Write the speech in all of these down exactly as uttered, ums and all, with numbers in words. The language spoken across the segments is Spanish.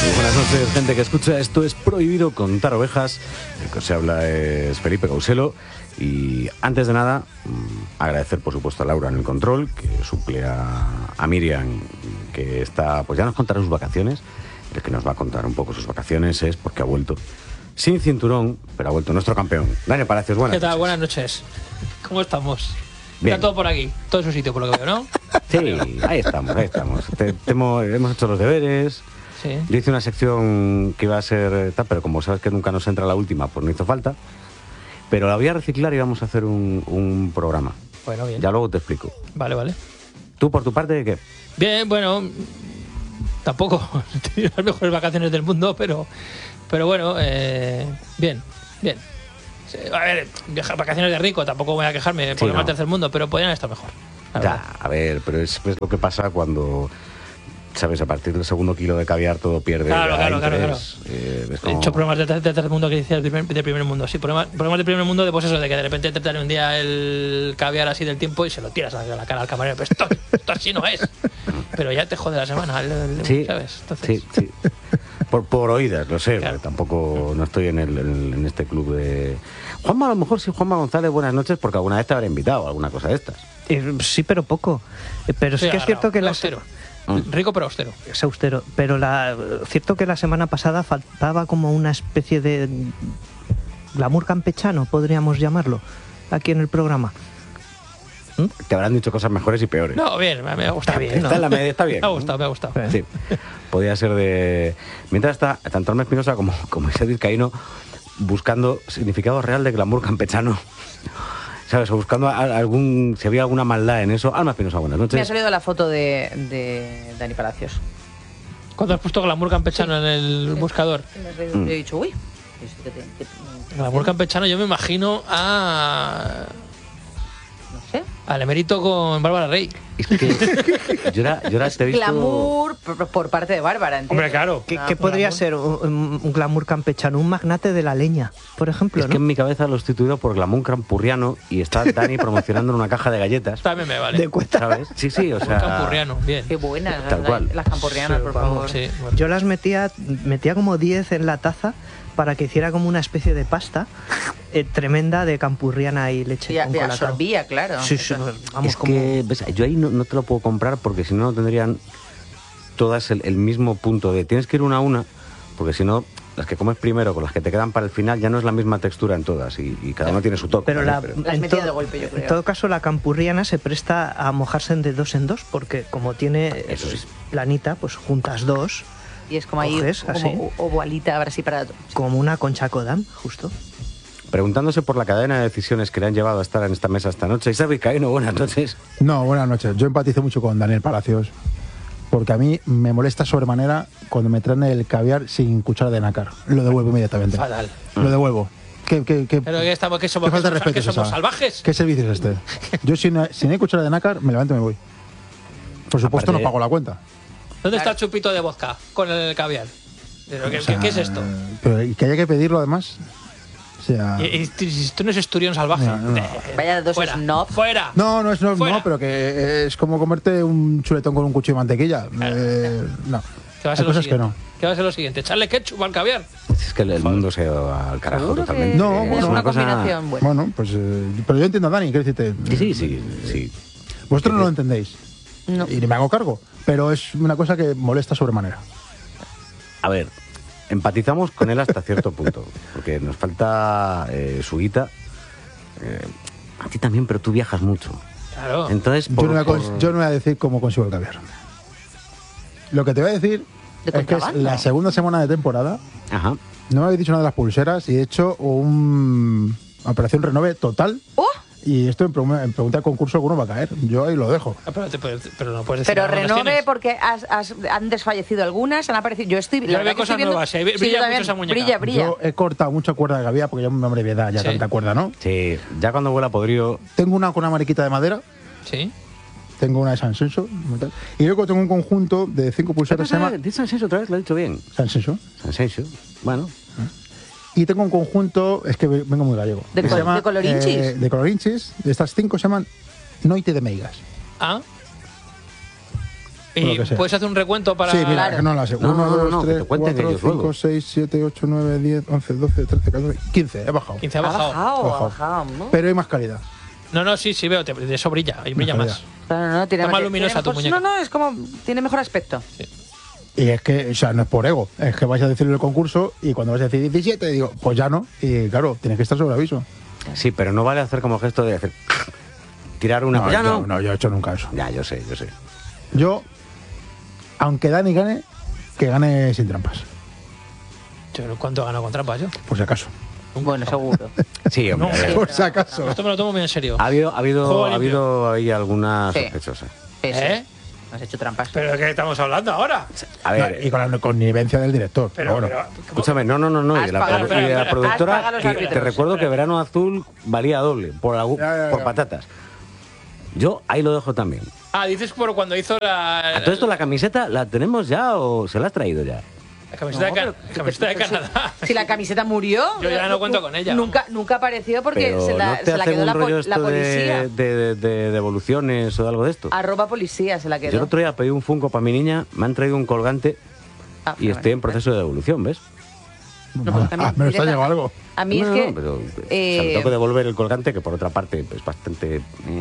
Muy buenas noches, gente que escucha. Esto es Prohibido Contar Ovejas. El que os habla es Felipe Causelo. Y antes de nada, agradecer por supuesto a Laura en el control, que suple a, a Miriam, que está, pues ya nos contará sus vacaciones. El que nos va a contar un poco sus vacaciones es porque ha vuelto sin cinturón, pero ha vuelto nuestro campeón. Daniel Palacios, buenas ¿Qué tal? noches. Buenas noches. ¿Cómo estamos? Bien. Está todo por aquí, todo en su sitio, por lo que veo, ¿no? Sí, ahí estamos, ahí estamos. Te, te hemos, hemos hecho los deberes. Sí. Yo hice una sección que iba a ser tal, pero como sabes que nunca nos entra la última, pues no hizo falta. Pero la voy a reciclar y vamos a hacer un, un programa. Bueno, bien. Ya luego te explico. Vale, vale. ¿Tú por tu parte qué? Bien, bueno, tampoco he tenido las mejores vacaciones del mundo, pero, pero bueno, eh, bien, bien. Sí, a ver, viajar, vacaciones de rico, tampoco voy a quejarme Sí, por el no. tercer mundo, pero podrían estar mejor. la Ya, verdad. a ver, pero es, es lo que pasa cuando, ¿sabes? A partir del segundo kilo de caviar todo pierde. Claro, ya claro, claro, interés. Eh, es He como- hecho problemas de, ter- de tercer mundo que decías de primer, de primer mundo. Sí, problemas, problemas de primer mundo de pues eso, de que de repente te traen un día el caviar así del tiempo y se lo tiras a la cara al camarero. Pero esto, esto así no es. Pero ya te jode la semana, el- el- Sí, ¿sabes? Entonces, sí, sí. Por, por oídas, lo sé, Claro. porque tampoco no estoy en, el, en, en este club de... Juanma, a lo mejor sí, Juanma González, buenas noches, porque alguna vez te habré invitado a alguna cosa de estas. Eh, sí, pero poco. Eh, Pero sí estoy que es cierto agarrado, que la austero. Mm. Rico pero austero. es austero, pero la cierto que la semana pasada faltaba como una especie de glamour campechano, podríamos llamarlo, aquí en el programa. Te habrán dicho cosas mejores y peores. No, bien, me, me ha gustado. Está bien, Está ¿no? en la media, está bien. Me ha gustado, me ha gustado. Eh. Sí, podía ser de... Mientras está tanto Alma Espinosa como, como Isabel Vizcaíno buscando significado real de glamour campechano. ¿Sabes? O buscando a- algún... si había alguna maldad en eso. Alma Espinosa, buenas Me ha noches. salido la foto de, de Dani Palacios. Cuando has puesto glamour campechano en el buscador. Me he reído, Mm. he dicho, uy. ¿esto qué te- qué- Glamour campechano yo me imagino a... No sé. al emérito con Bárbara Rey. Es que yo era, yo era te he visto... Glamour por, por parte de Bárbara, ¿entiendes? Hombre, claro. ¿Qué, Ah, qué pues podría glamour. ser un, un glamour campechano? Un magnate de la leña, por ejemplo, Es ¿no? que en mi cabeza lo he sustituido por glamour campurriano y está Dani promocionando en una caja de galletas. También me vale. De cuenta. ¿Sabes? Sí, sí, o sea... Campurriano, bien. Qué buenas Tal las, cual. las campurrianas, Sí, por vamos, favor. sí, bueno. Yo las metía, metía como diez en la taza para que hiciera como una especie de pasta eh, tremenda de campurriana y leche Y, con y colacao. absorbía, claro. Sí, sí, Eso- vamos, es como... que, ves, yo ahí no, no te lo puedo comprar porque si no, no tendrían todas el, el mismo punto de... Tienes que ir una a una, porque si no, las que comes primero con las que te quedan para el final ya no es la misma textura en todas y, y cada uno tiene su toque. Pero, ¿vale? la, Las en, metía to- de golpe, yo creo. en todo caso, la campurriana se presta a mojarse de dos en dos, porque como tiene Eso sí. eh, planita, pues juntas dos, Y es como ahí, Coges, así. como ovalita, ahora sí para... como una concha Kodam, justo. Preguntándose por la cadena de decisiones que le han llevado a estar en esta mesa esta noche. Isabel Vizcaíno, buenas noches. No, buenas noches. Yo empatizo mucho con Daniel Palacios, porque a mí me molesta sobremanera cuando me traen el caviar sin cuchara de nácar. Lo devuelvo inmediatamente. Fatal. Lo devuelvo. ¿Qué, qué, qué, Pero que estamos, que qué somos, falta de que somos- respeto que es somos esa? salvajes. ¿Qué servicio es este? Yo si no, si no hay cuchara de nácar, me levanto y me voy. Por supuesto Aparte- no pago la cuenta. ¿Dónde está el chupito de vodka con el caviar? Pero, ¿qué, O sea, qué es esto? Pero y que haya que pedirlo además. O sea... Y, y, y esto no es esturión salvaje. No, no. Eh, Vaya dos fuera, snobs. fuera. No, no es no, Fuera. no, pero que es como comerte un chuletón con un cuchillo de mantequilla. Eh, no. ¿Qué va a Hay ser lo cosas que siguiente? no. ¿Qué va a ser lo siguiente? ¿Echarle ketchup al caviar? Es que el, el mundo se ha ido al carajo Seguro totalmente. que No, es bueno, es una una cosa... combinación buena. Bueno, pues. eh, pero yo entiendo a Dani, quiero decirte. Sí, sí, sí. Vosotros no lo entendéis. No. Y ni me hago cargo. Pero es una cosa que molesta sobremanera. A ver, empatizamos con él hasta cierto punto, porque nos falta eh, su guita. Eh, a ti también, pero tú viajas mucho. Claro. Entonces, Yo por- no, voy a cons- por- yo no voy a decir cómo consigo el caviar. Lo que te voy a decir ¿De es que es contrabando? la segunda semana de temporada. Ajá. No me habéis dicho nada de las pulseras y he hecho un operación renove total. ¡Oh! Y esto en, pregun- en pregunta de concurso alguno va a caer. Yo ahí lo dejo. Ah, pero, te- pero- pero no puedes decir Pero nada, ¿dónde renove tienes? porque has- has- han desfallecido algunas, han aparecido. Yo estoy. Yo la veo verdad que cosas estoy viendo- nuevas, eh, brilla Sí, yo mucho también. esa muñeca. Brilla, brilla. Yo he cortado mucha cuerda de caviar porque ya me hombre de edad, ya Sí. tanta cuerda, ¿no? Sí, ya cuando vuela podrido. Tengo una con una mariquita de madera. Sí. Tengo una de Sansenso. Y luego tengo un conjunto de cinco pulseras. Se llama ¿Dices Sansenso otra vez? Lo he dicho bien. Sansenso. Sansenso. Bueno, Y tengo un conjunto, es que vengo muy gallego. ¿De que se col- de colorinchis? eh, de colorinchis. De estas cinco se llaman Noite de Meigas. Ah, Y Lo que sea. puedes hacer un recuento para... Sí, mira, Claro. que no la sé. No, uno, no, no, dos, no, que tres, te cuenten cuatro, ellos cinco, luego. seis, siete, ocho, nueve, diez, once, doce, trece, catorce, quince. He bajado. quince ha Ha bajado. bajado, ha Bajado. bajado, ¿no? Pero hay más calidad. No, no, sí, sí veo, te- de eso brilla, y brilla Más más. calidad. Claro, no, tiene Está más tiene luminosa tu mejor- muñeca. No, no, es como. Tiene mejor aspecto. Y es que, o sea, no es por ego, es que vais a decirle el concurso y cuando vais a decir diecisiete, digo, pues ya no. Y claro, tienes que estar sobre aviso. Sí, pero no vale hacer como gesto de hacer... Tirar una... No, ya yo, no. no, yo he hecho nunca eso. Ya, yo sé, yo sé. Yo, aunque Dani gane, que gane sin trampas, Yo, ¿cuánto he ganado con trampas yo? por si acaso. Bueno, seguro. Sí, hombre. No, a ver. sí. Por si acaso. Esto me lo tomo muy en serio. Ha habido, ha habido, Juego ha limpio. habido ahí alguna Sí. sospechosa. Sí, sí. ¿Eh? Has hecho trampas. ¿Pero de qué estamos hablando ahora? A ver, No, y con la connivencia del director. Pero, bueno. pero, escúchame, no, no, no, no. Y Has de la, pagado- produ- y de la espera, espera, productora, has pagado los que árbitros. te recuerdo que Verano Azul valía doble por, algu- Ya, ya, ya. por patatas. Yo ahí lo dejo también. Ah, dices por cuando hizo la... ¿A todo esto la camiseta la tenemos ya o se la has traído ya? La camiseta, No, de, Ca- pero- camiseta de pero si- Canadá. Si la camiseta murió. Yo ya no cuento con ella, Nunca, nunca apareció porque Pero se la, ¿no te se la hacen quedó un la, po- rollo la esto policía. de, de, de- de devoluciones o algo de esto? Arroba policía se la Yo el quedó. otro día pedí un Funko para mi niña, me han traído un colgante Ah, y estoy en proceso de devolución, ¿ves? No, pues a mí Ah, me lo está directa- llegando algo. A mí No, es no, que. pero, o sea, eh, me tengo que devolver el colgante, que por otra parte es bastante...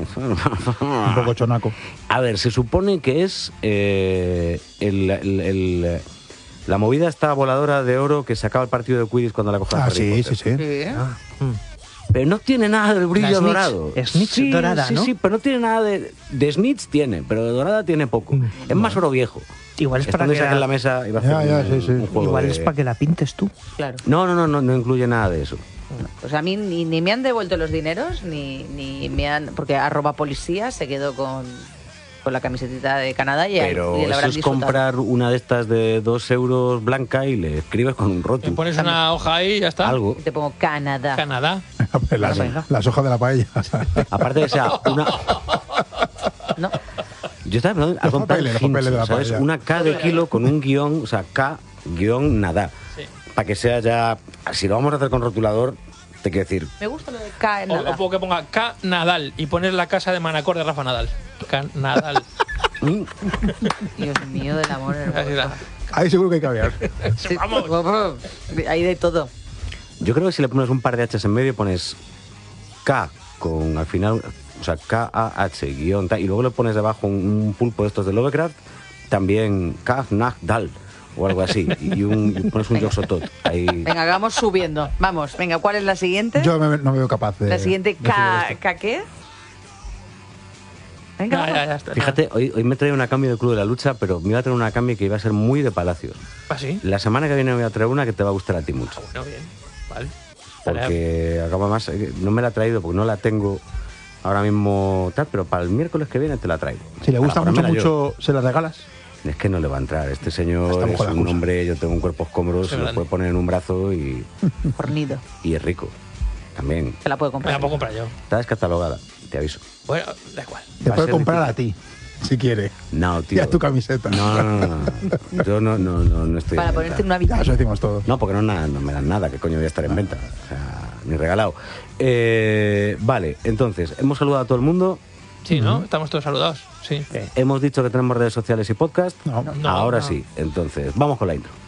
Un poco chonaco. A ver, se supone que es eh, el, el- el- la movida esta voladora de oro que sacaba el partido de Quidditch cuando la coja Ah, Harry sí, Potter. sí, sí. sí. Pero no tiene nada del brillo La snitch, dorado. snitch sí, dorada, sí, ¿no? Sí, pero no tiene nada de... De snitch tiene, pero de dorada tiene poco. Mm, es más oro viejo. Igual es para Estando que esa aquí la- en la mesa iba a Ya, hacer ya, un, sí, sí. un juego Igual de- es para que la pintes tú. Claro. No, no, no, no, no incluye nada de eso. Pues a mí ni, ni me han devuelto los dineros, ni, ni me han. Porque arroba policía se quedó con, con la camiseta de Canadá y, Pero y la eso habrán es disfrutado. comprar una de estas de dos euros blanca y le escribes con un Le rótulo. pones una hoja ahí y ya está. Algo. Y te pongo Canadá. Canadá. las, venga. las hojas de la paella. Aparte de que sea una... ¿No? Yo estaba pensando en algo Los tan papeles, los hincho, papeles de la ¿sabes? paella. Una K de kilo con un guión, o sea, K guión nada. Sí. Para que sea ya... Si lo vamos a hacer con rotulador, te quiero decir... Me gusta lo de O, Canadá. o puedo que ponga K Nadal y poner la casa de Manacor de Rafa Nadal. K Nadal. mm, Dios mío del amor Así hermoso. da. Ahí seguro que hay caviar. Sí, Vamos. Hay de todo. Yo creo que si le pones un par de H's en medio, pones K con al final... O sea, K A H guión tal, y luego le pones debajo un, un pulpo de estos de Lovecraft, también K Nag Dal o algo así. Y, un, y pones un Venga. Yoxotot. Ahí... Venga, vamos subiendo. Vamos, venga, ¿cuál es la siguiente? Yo me- no me veo capaz de. la siguiente, de seguir K, esto. ¿K qué? Venga, Ya, vamos. ya, ya está. Fíjate, hoy, hoy me he traído una cambio de Club de la Lucha, pero me iba a traer una cambio que iba a ser muy de Palacios. ¿Ah, sí? La semana que viene me voy a traer una que te va a gustar a ti mucho. Bueno, bien. Vale. Porque acaba más, eh, no me la he traído porque no la tengo ahora mismo tal, pero para el miércoles que viene te la traigo. Si le gusta Para mucho, ponérmela yo. mucho, ¿se la regalas? Es que no le va a entrar. Este señor Estamos es con la un excusa. hombre, yo tengo un cuerpo escombro, Sí, se lo verdad. puede poner en un brazo y, Fornido. y es rico. También. Se la puedo Me comprar. la puedo comprar yo. Está descatalogada, te aviso. Bueno, da igual. Te Va a puede ser comprar a difícil. ti, si quiere. No, Y tío. a tu camiseta. No, no, no, no. Yo no, no, no, no estoy Para en ponerte en venta. una Ya, eso habitación. decimos todos. No, porque no, na- no me dan nada, que coño voy a estar en venta. O sea, ni regalado. Eh, vale, entonces, hemos saludado a todo el mundo. Sí, ¿no? Estamos todos saludados. Sí. Hemos dicho que tenemos redes sociales y podcast. No. No, Ahora no. sí. Entonces, vamos con la intro.